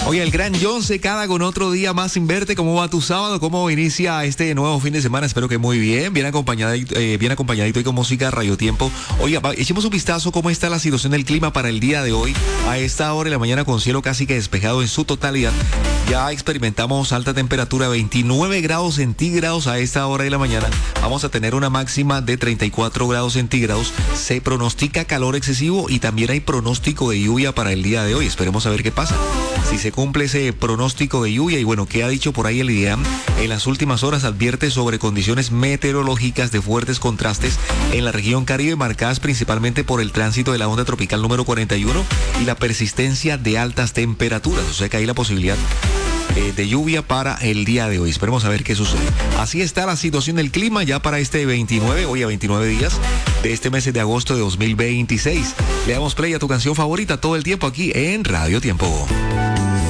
Oye, el gran John Secada con otro día más sin verte. ¿Cómo va tu sábado? ¿Cómo inicia este nuevo fin de semana? Espero que muy bien. Bien acompañadito y con música Radio Tiempo. Oiga, echemos un vistazo cómo está la situación del clima para el día de hoy. A esta hora de la mañana con cielo casi que despejado en su totalidad. Ya experimentamos alta temperatura, 29 grados centígrados a esta hora de la mañana. Vamos a tener una máxima de 34 grados centígrados. Se pronostica calor excesivo y también hay pronóstico de lluvia para el día de hoy. Esperemos a ver qué pasa. Si se cumple ese pronóstico de lluvia y bueno, ¿qué ha dicho por ahí el IDEAM? En las últimas horas advierte sobre condiciones meteorológicas de fuertes contrastes en la región Caribe, marcadas principalmente por el tránsito de la onda tropical número 41 y la persistencia de altas temperaturas. O sea que hay la posibilidad de lluvia para el día de hoy. Esperemos a ver qué sucede. Así está la situación del clima ya para este 29 días de este mes de agosto de 2026. Le damos play a tu canción favorita todo el tiempo aquí en Radio Tiempo.